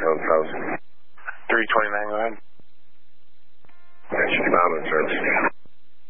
Jones House. 329, go ahead. She's bound in service.